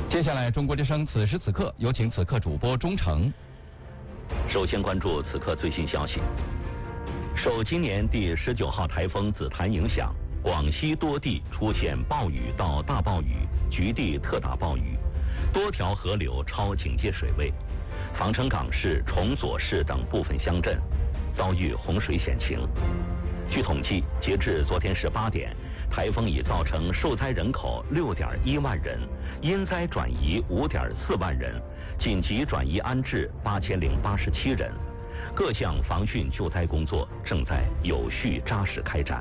接下来，中国之声此时此刻有请此刻主播钟诚。 首先关注此刻最新消息。受今年第19号台风紫檀影响，广西多地出现暴雨到大暴雨，局地特大暴雨，多条河流超警戒水位，防城港市、崇左市等部分乡镇遭遇洪水险情。据统计，截至昨天18点，台风已造成受灾人口6.1万人，因灾转移5.4万人，紧急转移安置8087人。各项防汛救灾工作正在有序扎实开展。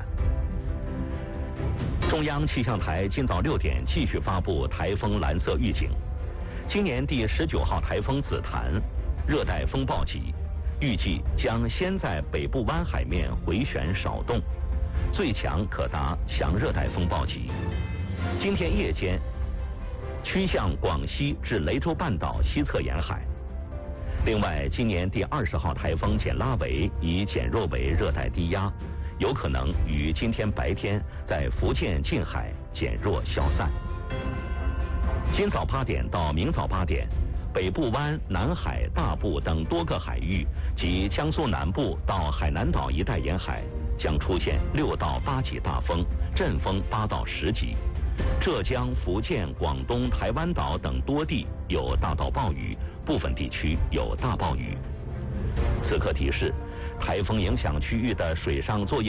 中央气象台今早6点继续发布台风蓝色预警。今年第19号台风紫檀热带风暴级，预计将先在北部湾海面回旋少动，最强可达强热带风暴级。今天夜间趋向广西至雷州半岛西侧沿海。另外，今年第20号台风简拉维已减弱为热带低压，有可能于今天白天在福建近海减弱消散。今早8点到明早8点，北部湾、南海、大部等多个海域及江苏南部到海南岛一带沿海将出现6到8级大风，阵风8到10级。浙江、福建、广东、台湾岛等多地有大到暴雨，部分地区有大暴雨。此刻提示，台风影响区域的水上作业